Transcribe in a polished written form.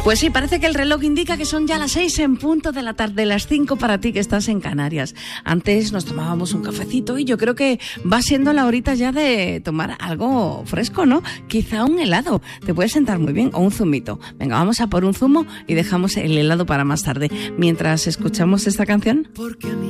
Pues sí, parece que el reloj indica que son ya las 6 en punto de la tarde, las 5 para ti que estás en Canarias. Antes nos tomábamos un cafecito y yo creo que va siendo la horita ya de tomar algo fresco, ¿no? Quizá un helado, te puede sentar muy bien, o un zumito. Venga, vamos a por un zumo y dejamos el helado para más tarde. Mientras escuchamos esta canción. Porque a mí